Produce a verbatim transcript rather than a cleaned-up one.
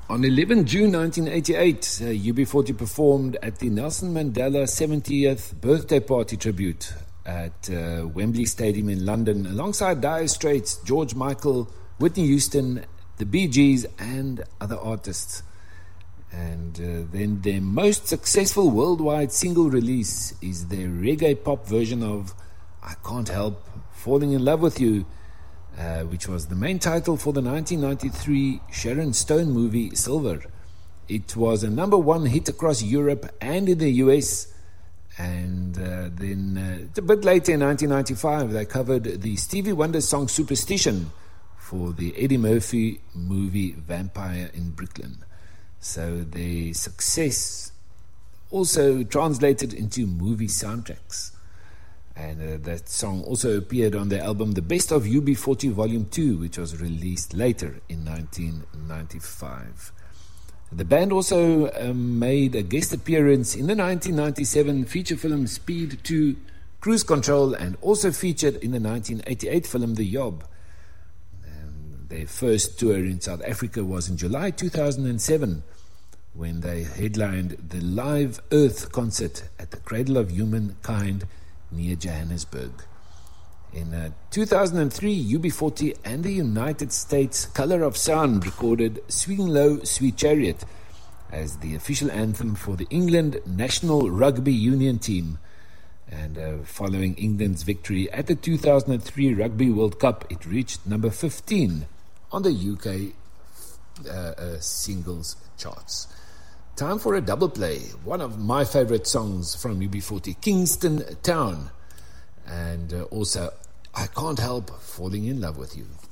On the eleventh of June nineteen eighty-eight, uh, U B forty performed at the Nelson Mandela seventieth birthday party tribute at uh, Wembley Stadium in London, alongside Dire Straits, George Michael, Whitney Houston, the Bee Gees, and other artists. And uh, then their most successful worldwide single release is their reggae pop version of I Can't Help Falling in Love with You, uh, which was the main title for the nineteen ninety-three Sharon Stone movie Silver. It was a number one hit across Europe and in the U S. And uh, then uh, a bit later in nineteen ninety-five, they covered the Stevie Wonder song Superstition for the Eddie Murphy movie Vampire in Brooklyn. So their success also translated into movie soundtracks. And uh, that song also appeared on the album The Best of U B forty Volume two, which was released later in nineteen ninety-five. The band also um, made a guest appearance in the nineteen ninety-seven feature film Speed two Cruise Control, and also featured in the nineteen eighty-eight film The Yob. And their first tour in South Africa was in July two thousand seven, when they headlined the Live Earth concert at the Cradle of Humankind near Johannesburg. In uh, two thousand three, U B forty and the United States Color of Sound recorded Swing Low, Sweet Chariot as the official anthem for the England National Rugby Union team. And uh, following England's victory at the two thousand three Rugby World Cup, it reached number fifteen on the U K uh, uh, singles charts. Time for a double play. One of my favorite songs from U B forty, Kingston Town. And uh, also, I Can't Help Falling in Love with You.